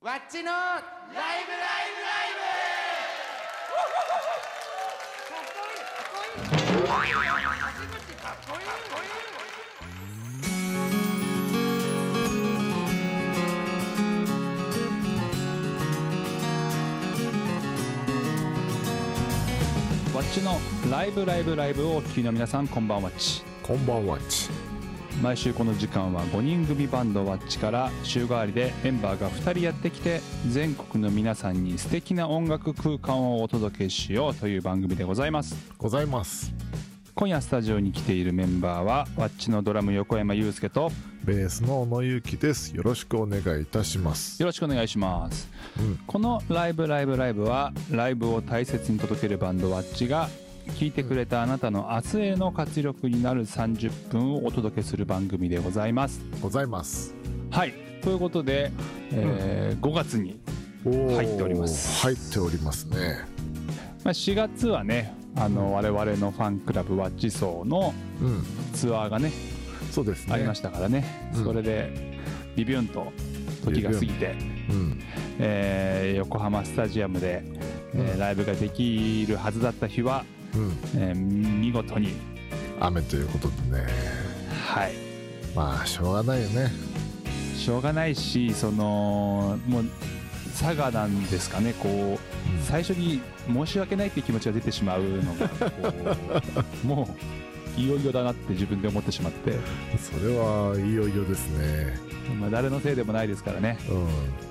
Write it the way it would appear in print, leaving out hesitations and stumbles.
わっちのライブライブライブ。かっこいいかっこいい。かっこいいかっこいい。 わっちのライブライブライブをお聞きの皆さん、こんばんはっち。 こんばんはっち。 毎週この時間は5人組バンドわっちから週替わりでメンバーが2人やってきて、全国の皆さんに素敵な音楽空間をお届けしようという番組でございます。今夜スタジオに来ているメンバーはわっちのドラム横山裕介とベースの小野ゆうきです。よろしくお願いいたします。 よろしくお願いします、このライブライブライブはライブを大切に届けるバンドわっちが聞いてくれたあなたの明日への活力になる30分をお届けする番組でございます。はい、ということで、5月に入っております。 入っておりますね。 4月はね、我々のファンクラブわっち層のツアーがね、 そうですね、 ありましたからね、それでビビュンと時が過ぎて、横浜スタジアムで、ライブができるはずだった日は、見事に雨ということでね。 はい、 まあしょうがないよね。 しょうがないし、もう佐賀なんですかね、こう、最初に申し訳ないっていう気持ちが出てしまうのがもういよいよだなって自分で思ってしまって。 それはいよいよですね。 誰のせいでもないですからね。